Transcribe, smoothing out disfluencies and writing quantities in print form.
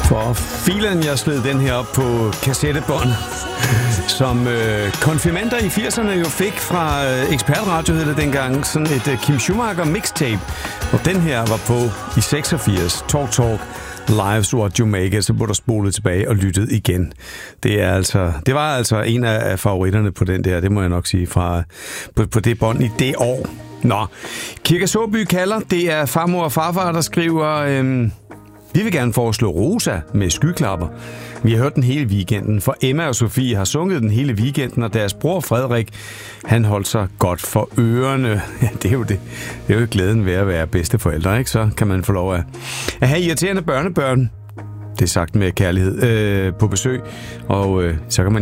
For filen, jeg sled den her op på kassettebånd, som konfirmander i 80'erne jo fik fra Ekspertradio, hed det dengang, sådan et Kim Schumacher mixtape. Og den her var på i 86, Talk Lives What You Make It, så blev der spolet tilbage og lyttet igen. Det var altså en af favoritterne på den der, det må jeg nok sige, fra på det bånd i det år. Nå, Kirke Såby kalder, det er farmor og farfar, der skriver... Vi vil gerne foreslå Rosa med skyklapper. Vi har hørt den hele weekenden, for Emma og Sofie har sunget den hele weekenden, og deres bror Frederik, han holdt sig godt for ørerne. Ja, det er jo det. Det er jo glæden ved at være bedsteforældre, ikke? Så kan man få lov at have irriterende børnebørn. Det er sagt med kærlighed på besøg, og så kan man